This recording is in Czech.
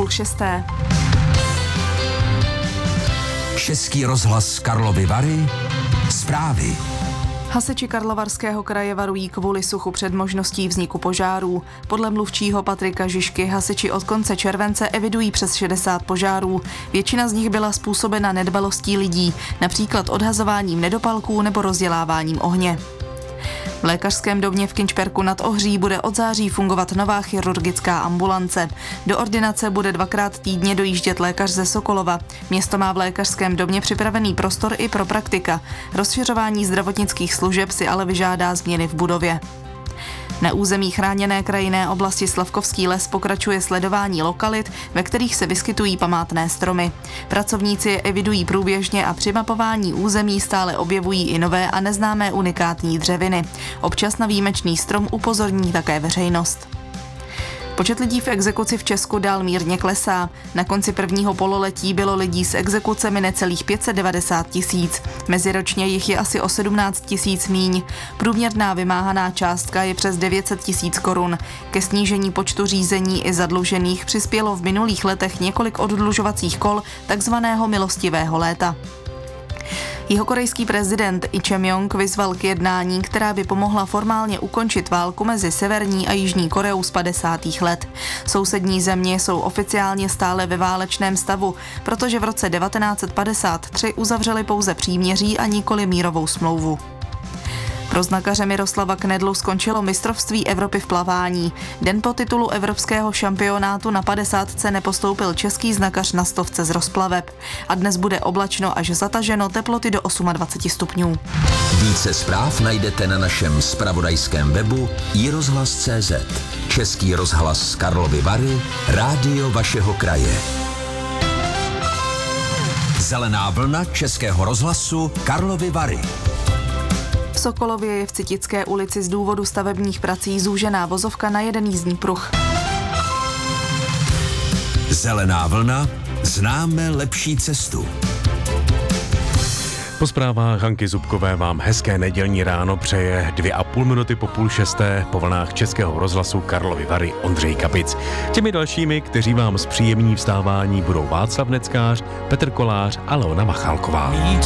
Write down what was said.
5:30. Český rozhlas Karlovy Vary. Zprávy. Hasiči Karlovarského kraje varují kvůli suchu před možností vzniku požárů. Podle mluvčího Patrika Žižky hasiči od konce července evidují přes 60 požárů. Většina z nich byla způsobena nedbalostí lidí, například odhazováním nedopalků nebo rozděláváním ohně. V lékařském domě v Kynčperku nad Ohří bude od září fungovat nová chirurgická ambulance. Do ordinace bude 2krát týdně dojíždět lékař ze Sokolova. Město má v lékařském domě připravený prostor i pro praktika. Rozšiřování zdravotnických služeb si ale vyžádá změny v budově. Na území chráněné krajinné oblasti Slavkovský les pokračuje sledování lokalit, ve kterých se vyskytují památné stromy. Pracovníci je evidují průběžně a při mapování území stále objevují i nové a neznámé unikátní dřeviny. Občas na výjimečný strom upozorní také veřejnost. Počet lidí v exekuci v Česku dál mírně klesá. Na konci prvního pololetí bylo lidí s exekucemi necelých 590 000. Meziročně jich je asi o 17 000 míň. Průměrná vymáhaná částka je přes 900 000 korun. Ke snížení počtu řízení i zadlužených přispělo v minulých letech několik oddlužovacích kol takzvaného milostivého léta. Jihokorejský prezident Lee Jae-myung vyzval k jednání, která by pomohla formálně ukončit válku mezi Severní a Jižní Koreou z 50. let. Sousední země jsou oficiálně stále ve válečném stavu, protože v roce 1953 uzavřeli pouze příměří a nikoli mírovou smlouvu. Pro znakaře Miroslava Knedlu skončilo mistrovství Evropy v plavání. Den po titulu evropského šampionátu na 50 nepostoupil český znakař na 100 z rozplaveb. A dnes bude oblačno až zataženo, teploty do 28 stupňů. Více zpráv najdete na našem zpravodajském webu iRozhlas.cz. Český rozhlas Karlovy Vary, rádio vašeho kraje. Zelená vlna Českého rozhlasu Karlovy Vary. V Sokolově je v Citické ulici z důvodu stavebních prací zúžená vozovka na jeden jízdní pruh. Zelená vlna, známe lepší cestu. Po zprávách Hanky Zubkové vám hezké nedělní ráno přeje 2,5 minuty po 5:30 po vlnách Českého rozhlasu Karlovy Vary Ondřej Kapic. Těmi dalšími, kteří vám zpříjemní vstávání, budou Václav Neckář, Petr Kolář a Leona Machálková.